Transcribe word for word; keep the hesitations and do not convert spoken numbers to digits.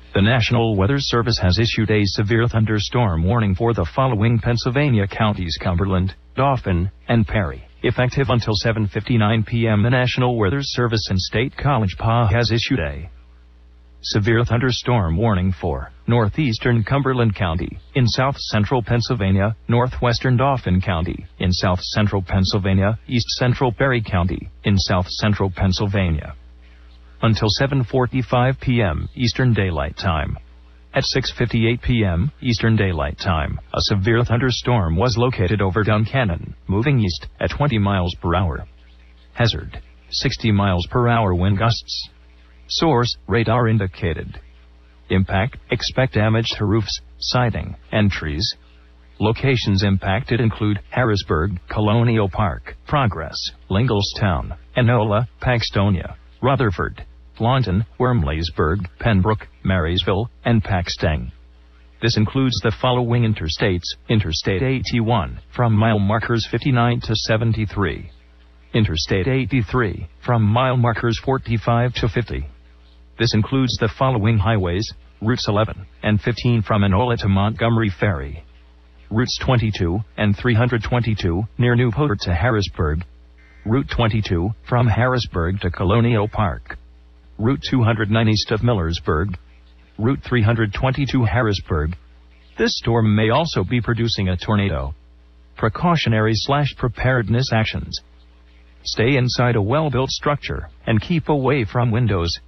The National Weather Service has issued a severe thunderstorm warning for the following Pennsylvania counties: Cumberland, Dauphin, and Perry. Effective until seven fifty-nine p m, the National Weather Service in State College Park has issued a severe thunderstorm warning for northeastern Cumberland County, in south-central Pennsylvania, northwestern Dauphin County, in south-central Pennsylvania, east-central Perry County, in south-central Pennsylvania, until seven forty-five p m Eastern Daylight Time. At six fifty-eight p m Eastern Daylight Time, a severe thunderstorm was located over Duncannon, moving east at twenty miles per hour. Hazard: sixty miles per hour wind gusts. Source: radar indicated. Impact: expect damage to roofs, siding, and trees. Locations impacted include Harrisburg, Colonial Park, Progress, Linglestown, Enola, Paxtonia, Rutherford, Launton, Wormleysburg, Pembroke, Marysville, and Paxtang. This includes the following interstates: Interstate eighty-one, from mile markers fifty-nine to seventy-three. Interstate eighty-three, from mile markers forty-five to fifty. This includes the following highways: Routes eleven and fifteen from Enola to Montgomery Ferry. Routes twenty-two and three hundred twenty-two, near Newport to Harrisburg. Route twenty-two, from Harrisburg to Colonial Park. Route two hundred nine east of Millersburg. Route three hundred twenty-two Harrisburg. This storm may also be producing a tornado. Precautionary slash preparedness actions: stay inside a well-built structure and keep away from windows,